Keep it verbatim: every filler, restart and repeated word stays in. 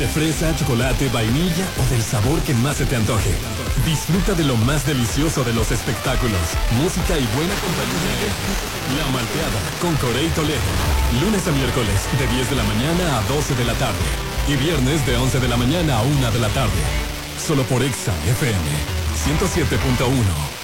De fresa, chocolate, vainilla o del sabor que más se te antoje. Disfruta de lo más delicioso de los espectáculos, música y buena compañía. La Malteada con Corey Toledo. Lunes a miércoles de diez de la mañana a doce de la tarde. Y viernes de once de la mañana a una de la tarde. Solo por Exa F M ciento siete punto uno.